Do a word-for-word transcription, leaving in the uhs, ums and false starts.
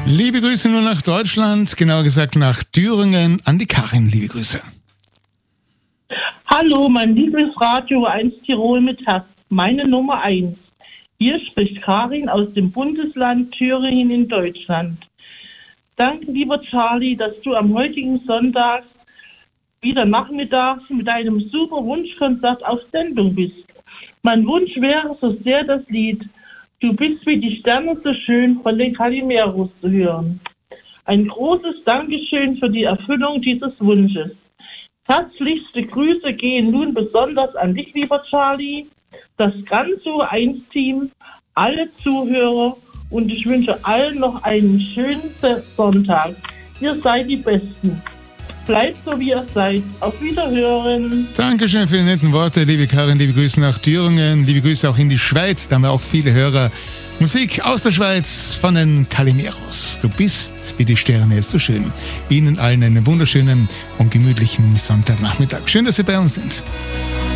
Liebe Grüße nur nach Deutschland, genauer gesagt nach Thüringen, an die Karin. Liebe Grüße. Hallo, mein liebes Radio eins Tirol mit Herz, meine Nummer eins. Hier spricht Karin aus dem Bundesland Thüringen in Deutschland. Danke, lieber Charlie, dass du am heutigen Sonntag wieder nachmittags mit einem super Wunschkonzert auf Sendung bist. Mein Wunsch wäre so sehr das Lied Du bist wie die Sterne so schön von den Calimeros zu hören. Ein großes Dankeschön für die Erfüllung dieses Wunsches. Herzlichste Grüße gehen nun besonders an dich, lieber Charlie, das ganze eins Team, alle Zuhörer und ich wünsche allen noch einen schönen Sonntag. Ihr seid die Besten. Bleibt so, wie ihr seid. Auf Wiederhören. Dankeschön für die netten Worte, liebe Karin. Liebe Grüße nach Thüringen. Liebe Grüße auch in die Schweiz. Da haben wir auch viele Hörer. Musik aus der Schweiz von den Calimeros. Du bist wie die Sterne, ist so schön. Ihnen allen einen wunderschönen und gemütlichen Sonntagnachmittag. Schön, dass Sie bei uns sind.